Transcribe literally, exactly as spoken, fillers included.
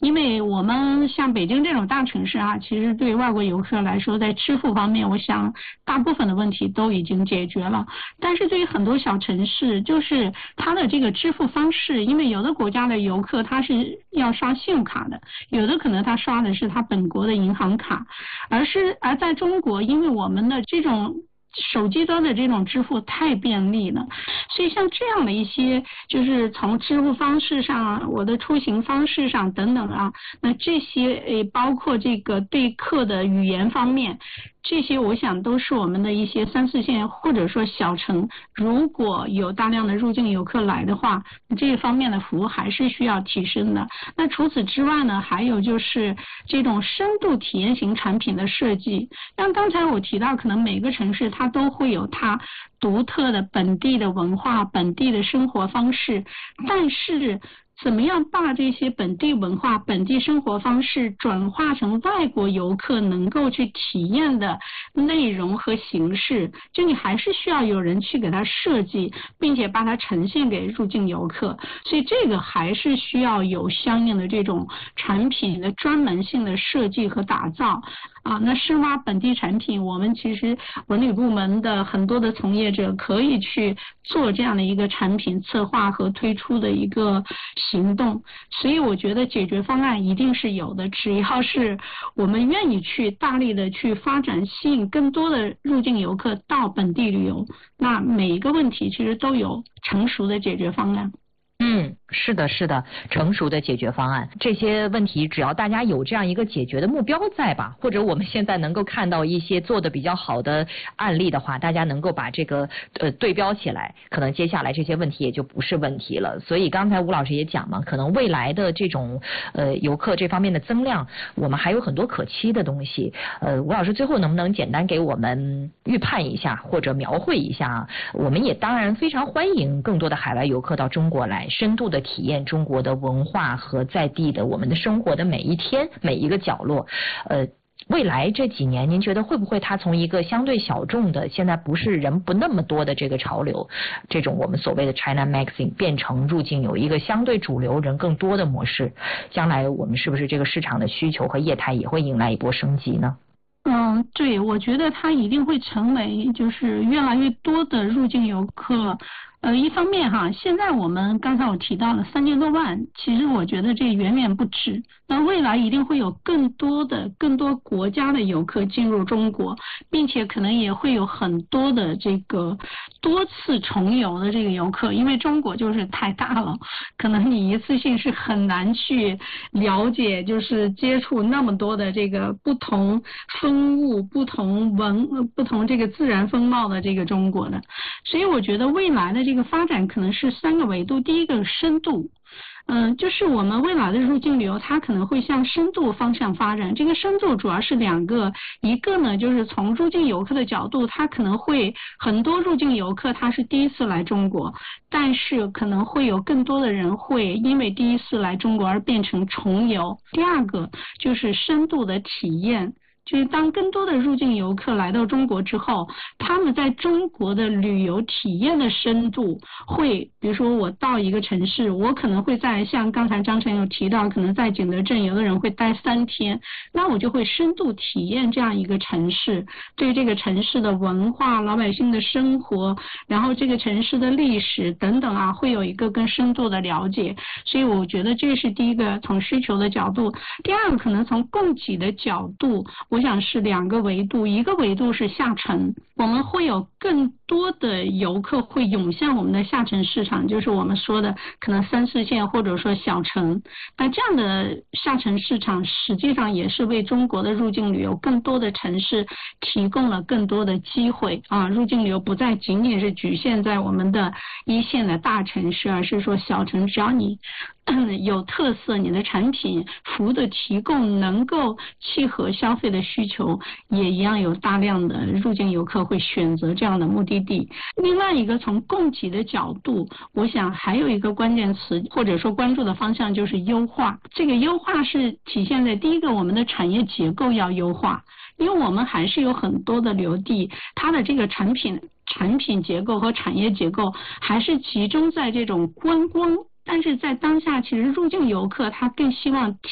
因为我们像北京这种大城市啊，其实对外国游客来说，在支付方面，我想大部分的问题都已经解决了。但是对于很多小城市，就是它的这个支付方式，因为有的国家的游客他是要刷信用卡的，有的可能他刷的是他本国的银行卡，而是而在中国，因为我们的这种手机端的这种支付太便利了，所以像这样的一些就是从支付方式上，我的出行方式上等等啊，那这些诶包括这个对客的语言方面，这些我想都是我们的一些三四线或者说小城，如果有大量的入境游客来的话，这一方面的服务还是需要提升的。那除此之外呢，还有就是这种深度体验型产品的设计，像刚才我提到，可能每个城市它都会有它独特的本地的文化、本地的生活方式，但是怎么样把这些本地文化、本地生活方式转化成外国游客能够去体验的内容和形式，就你还是需要有人去给它设计，并且把它呈现给入境游客，所以这个还是需要有相应的这种产品的专门性的设计和打造啊。那深挖本地产品，我们其实文旅部门的很多的从业者可以去做这样的一个产品策划和推出的一个行动，所以我觉得解决方案一定是有的，只要是我们愿意去大力的去发展，吸引更多的入境游客到本地旅游，那每一个问题其实都有成熟的解决方案。 嗯，是的，是的，成熟的解决方案，这些问题只要大家有这样一个解决的目标在吧，或者我们现在能够看到一些做的比较好的案例的话，大家能够把这个呃对标起来，可能接下来这些问题也就不是问题了。所以刚才吴老师也讲嘛，可能未来的这种呃游客这方面的增量，我们还有很多可期的东西。呃，吴老师最后能不能简单给我们预判一下或者描绘一下？我们也当然非常欢迎更多的海外游客到中国来，深度的体验中国的文化和在地的我们的生活的每一天每一个角落。呃，未来这几年您觉得会不会它从一个相对小众的现在不是人不那么多的这个潮流，这种我们所谓的 China Magazine 变成入境有一个相对主流人更多的模式，将来我们是不是这个市场的需求和业态也会迎来一波升级呢？ 嗯，对，我觉得它一定会成为就是越来越多的入境游客。呃，一方面哈，现在我们刚才我提到了三千多万，其实我觉得这远远不止。那未来一定会有更多的、更多国家的游客进入中国，并且可能也会有很多的这个多次重游的这个游客，因为中国就是太大了，可能你一次性是很难去了解，就是接触那么多的这个不同风物、不同文、不同这个自然风貌的这个中国的。所以我觉得未来的这个这个发展可能是三个维度，第一个深度，嗯、呃，就是我们未来的入境旅游，它可能会向深度方向发展。这个深度主要是两个，一个呢就是从入境游客的角度，它可能会很多入境游客他是第一次来中国，但是可能会有更多的人会因为第一次来中国而变成重游。第二个就是深度的体验。就是当更多的入境游客来到中国之后，他们在中国的旅游体验的深度会，比如说我到一个城市，我可能会在像刚才张晨有提到，可能在景德镇有的人会待三天，那我就会深度体验这样一个城市，对这个城市的文化、老百姓的生活，然后这个城市的历史等等啊，会有一个更深度的了解。所以我觉得这是第一个从需求的角度。第二个可能从供给的角度，我想是两个维度，一个维度是下沉，我们会有更多的游客会涌向我们的下沉市场，就是我们说的可能三四线或者说小城。那这样的下沉市场实际上也是为中国的入境旅游更多的城市提供了更多的机会啊！入境旅游不再仅仅是局限在我们的一线的大城市，而是说小城，只要你有特色，你的产品服务的提供能够契合消费的需求，也一样有大量的入境游客会选择这样的目的地。另外一个从供给的角度，我想还有一个关键词或者说关注的方向就是优化。这个优化是体现在第一个，我们的产业结构要优化，因为我们还是有很多的旅游地，它的这个产品产品结构和产业结构还是集中在这种观光，但是在当下其实入境游客他更希望